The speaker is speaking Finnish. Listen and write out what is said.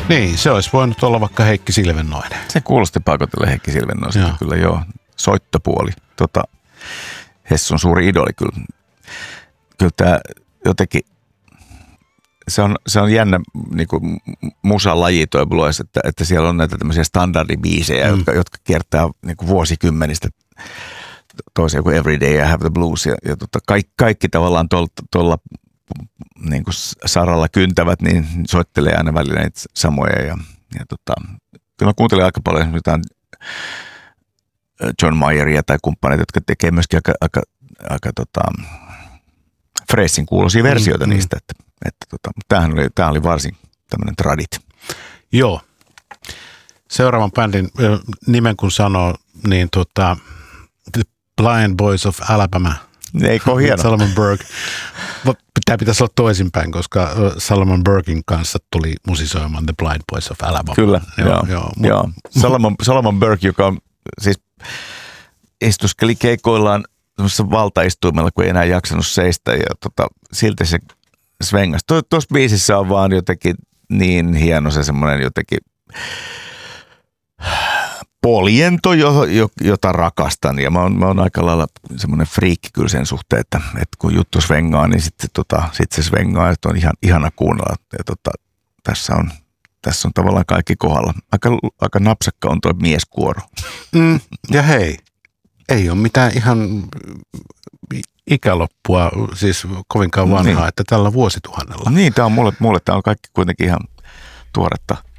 Niin, se olisi voinut olla vaikka Heikki Silvennoinen. Se kuulosti paikotelle Heikki Silvennoista kyllä joo. Soittopuoli. Hessun suuri idoli kyllä. Kyllä tämä jotenkin, se on jännä niin kuin musalaji toi blues, että siellä on näitä tämmöisiä standardibiisejä, jotka kiertää niin kuin vuosikymmenistä toiseen kuin Everyday I Have the Blues. Ja kaikki tavallaan tuolla niin kuin saralla kyntävät, niin soittelee aina välillä niitä samoja. Ja kyllä mä kuuntelen aika paljon jotain John Mayeria tai kumppaneita, jotka tekee myöskin aika freessin kuuloisia versioita niistä. Tämähän oli varsin tämmöinen tradit. Joo. Seuraavan bändin nimen kun sanoo, niin The Blind Boys of Alabama. Eikö hieno? Solomon Burke. Tämä pitäisi olla toisinpäin, koska Solomon Burken kanssa tuli musisoimaan The Blind Boys of Alabama. Kyllä, joo. Solomon Burke, joka on siis istuskeli keikoillaan valtaistuimella, kun ei enää jaksanut seistä ja silti se svengasi. Tuossa biisissä on vaan jotenkin niin hieno se semmoinen jotenkin poljento, jota rakastan. Ja mä oon aika lailla semmoinen friikki kyllä sen suhteen, että kun juttu svengaa, niin sitten se svengaa, että on ihana kuunnella. Ja tässä on tavallaan kaikki kohdalla. Aika napsakka on tuo mieskuoro. Ja hei, ei ole mitään ihan ikäloppua, siis kovinkaan vanhaa, että tällä vuosituhannella. Niin, tämä on mulle tämä on kaikki kuitenkin ihan tuoretta